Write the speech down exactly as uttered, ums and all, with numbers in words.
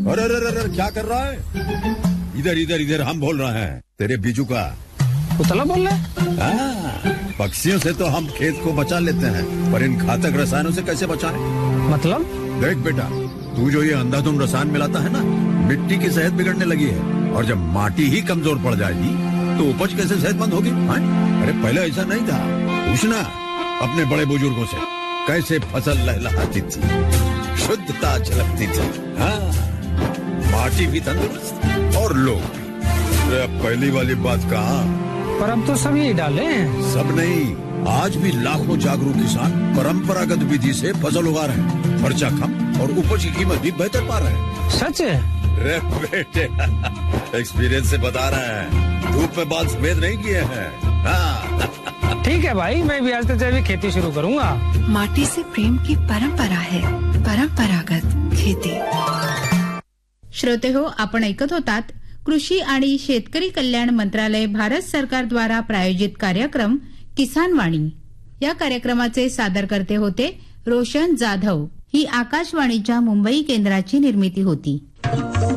अरे अरे अरे क्या कर रहा है? इधर इधर इधर हम बोल रहे हैं तेरे बीजू का। उतला बोल रहे? हाँ, पक्षियों से तो हम खेत को बचा लेते हैं, पर इन घातक रसायनों से कैसे बचाएं? मतलब? देख बेटा, तू जो ये अंधाधुंध रसायन मिलाता है ना, मिट्टी की सेहत बिगड़ने लगी है। और जब माटी ही कमजोर पड़ जाएगी तो उपज कैसे सेहतमंद होगी? हाँ? अरे पहले ऐसा नहीं था। पूछना अपने बड़े बुजुर्गों से, कैसे फसल लहलहाती थी, शुद्धता झलकती थी। हाँ, माटी भी तंदुरुस्त और लोग भी। पहली वाली बात कहाँ? पर अब तो सभी डाले हैं। सब नहीं, आज भी लाखों जागरूक किसान परंपरागत विधि से फसल उगा रहे हैं। खर्चा कम और उपज की कीमत भी बेहतर पा रहे हैं। सच है? रे बेटे, एक्सपीरियंस से बता रहे हैं, धूप में बाल सफेद नहीं किए हैं। हाँ। ठीक है भाई, मैं भी आज से जैविक खेती शुरू करूंगा। माटी से प्रेम की परंपरा है, परंपरागत खेती। श्रोते हो, आपण ऐकत होतात कृषी आणि शेतकरी कल्याण मंत्रालय भारत सरकार द्वारा प्रायोजित कार्यक्रम किसान वाणी। या कार्यक्रमाचे सादरकर्ते होते रोशन जाधव। ही आकाशवाणीच्या मुंबई केंद्राची निर्मिती होती।